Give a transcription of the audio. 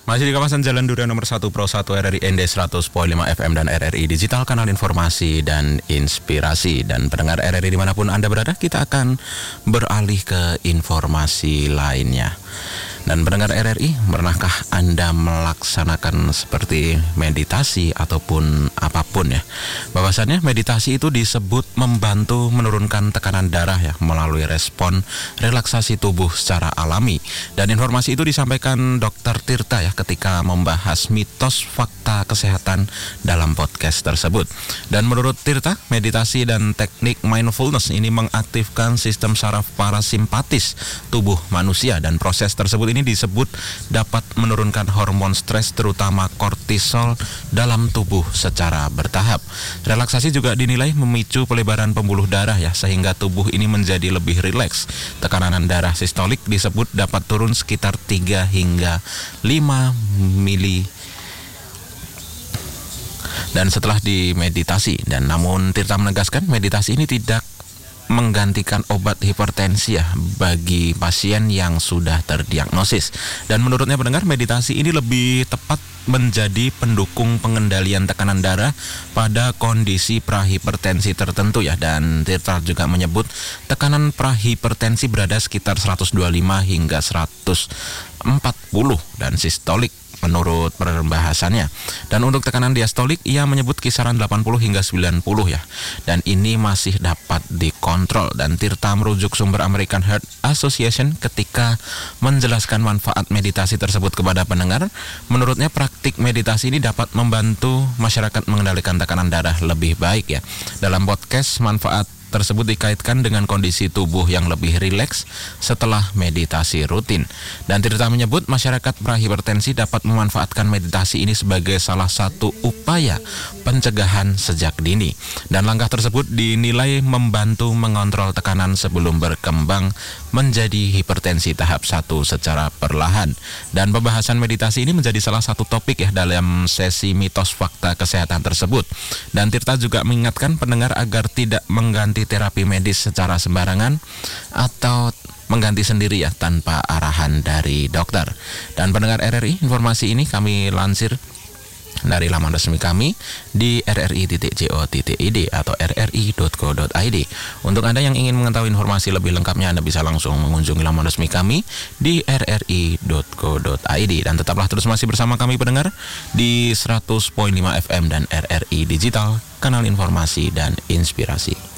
Masih di kawasan Jalan Durian nomor 1 Pro 1 RRI ND 100.5 FM dan RRI Digital, kanal informasi dan inspirasi. Dan pendengar RRI dimanapun Anda berada, kita akan beralih ke informasi lainnya. Dan pendengar RRI, pernahkah Anda melaksanakan seperti meditasi ataupun apapun ya? Bahwasannya meditasi itu disebut membantu menurunkan tekanan darah ya, melalui respon relaksasi tubuh secara alami. Dan informasi itu disampaikan Dr. Tirta ya ketika membahas mitos fakta kesehatan dalam podcast tersebut. Dan menurut Tirta, meditasi dan teknik mindfulness ini mengaktifkan sistem saraf parasimpatis tubuh manusia, dan proses tersebut ini disebut dapat menurunkan hormon stres terutama kortisol dalam tubuh secara bertahap. Relaksasi juga dinilai memicu pelebaran pembuluh darah ya, sehingga tubuh ini menjadi lebih rileks. Tekanan darah sistolik disebut dapat turun sekitar 3 hingga 5 mili dan setelah dimeditasi. Dan namun Tirta menegaskan meditasi ini tidak menggantikan obat hipertensi ya bagi pasien yang sudah terdiagnosis. Dan menurutnya pendengar, meditasi ini lebih tepat menjadi pendukung pengendalian tekanan darah pada kondisi prahipertensi tertentu ya. Dan Tirta juga menyebut tekanan prahipertensi berada sekitar 125 hingga 140 dan sistolik menurut perbahasannya. Dan untuk tekanan diastolik ia menyebut kisaran 80 hingga 90 ya. Dan ini masih dapat dikontrol. Dan Tirta merujuk sumber American Heart Association ketika menjelaskan manfaat meditasi tersebut kepada pendengar. Menurutnya praktik meditasi ini dapat membantu masyarakat mengendalikan tekanan darah lebih baik ya. Dalam podcast, manfaat tersebut dikaitkan dengan kondisi tubuh yang lebih rileks setelah meditasi rutin. Dan Tirta menyebut masyarakat prahipertensi dapat memanfaatkan meditasi ini sebagai salah satu upaya pencegahan sejak dini. Dan langkah tersebut dinilai membantu mengontrol tekanan sebelum berkembang menjadi hipertensi tahap 1 secara perlahan. Dan pembahasan meditasi ini menjadi salah satu topik ya dalam sesi mitos fakta kesehatan tersebut. Dan Tirta juga mengingatkan pendengar agar tidak mengganti terapi medis secara sembarangan atau mengganti sendiri ya tanpa arahan dari dokter. Dan pendengar RRI, informasi ini kami lansir dari laman resmi kami di rri.co.id atau rri.co.id. Untuk Anda yang ingin mengetahui informasi lebih lengkapnya, Anda bisa langsung mengunjungi laman resmi kami di rri.co.id. Dan tetaplah terus masih bersama kami pendengar di 100.5 FM dan RRI Digital, kanal informasi dan inspirasi.